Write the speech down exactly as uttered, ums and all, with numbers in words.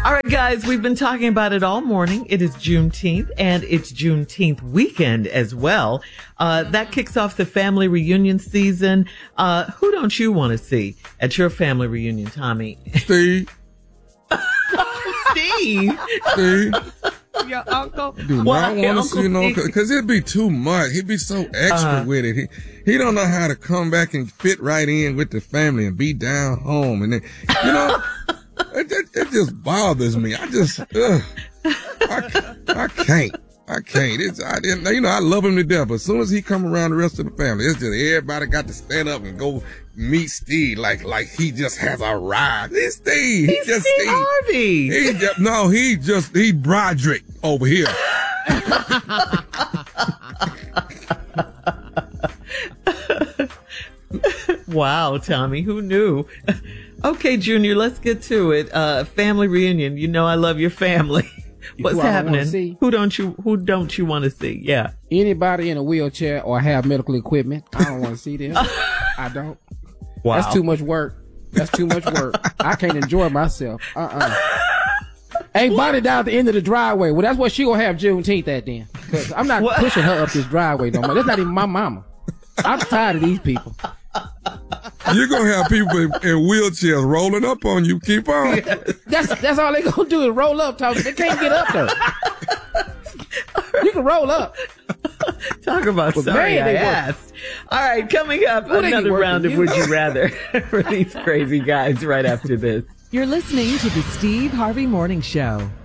All right, guys, we've been talking about it all morning. It is Juneteenth, and it's Juneteenth weekend as well. Uh, that kicks off the family reunion season. Uh, who don't you want to see at your family reunion, Tommy? Steve. Steve. Steve. Your uncle. Do Why, not want to Uncle see no, Steve? because it'd be too much. He'd be so extra Uh-huh. with it. He he don't know how to come back and fit right in with the family and be down home. And then, you know, it, it, it just bothers me. I just, ugh, I, I can't. I can't. It's, I didn't, you know, I love him to death, but as soon as he come around the rest of the family, it's just everybody got to stand up and go meet Steve like, like he just has arrived. He's Steve. He's just Steve Harvey. He just, no, he just, he Broderick over here. Wow, Tommy, who knew? Okay, Junior, let's get to it. Uh, family reunion. You know I love your family. What's Who I don't wanna happening? see? Who don't you who don't you want to see? Yeah. Anybody in a wheelchair or have medical equipment, I don't want to see them. I don't. Wow. That's too much work. That's too much work. I can't enjoy myself. Uh-uh. Hey, body down at the end of the driveway. Well, that's what she gonna have Juneteenth at then. Cause I'm not What? pushing her up this driveway no more. That's not even my mama. I'm tired of these people. You're going to have people in, in wheelchairs rolling up on you. Keep on. That's that's all they gonna do is roll up. Talk. They can't get up there. You can roll up. Talk about But sorry man, I they work. asked. All right, coming up, Well, they be another working, round of you Would know. You Rather for these crazy guys right after this. You're listening to the Steve Harvey Morning Show.